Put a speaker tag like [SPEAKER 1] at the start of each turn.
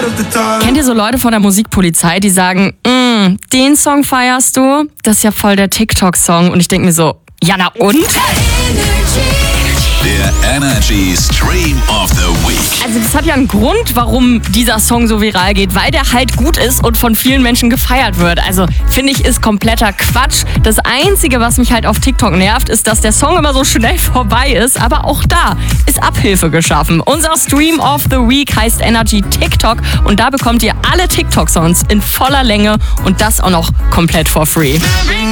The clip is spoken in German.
[SPEAKER 1] Kennt ihr so Leute von der Musikpolizei, die sagen, den Song feierst du? Das ist ja voll der TikTok-Song. Und ich denke mir so, ja na und?
[SPEAKER 2] Der Energy Stream of the Week.
[SPEAKER 1] Also das hat ja einen Grund, warum dieser Song so viral geht, weil der halt gut ist und von vielen Menschen gefeiert wird. Also finde ich, ist kompletter Quatsch. Das Einzige, was mich halt auf TikTok nervt, ist, dass der Song immer so schnell vorbei ist. Aber auch da ist Abhilfe geschaffen. Unser Stream of the Week heißt Energy TikTok und da bekommt ihr alle TikTok-Songs in voller Länge und das auch noch komplett for free.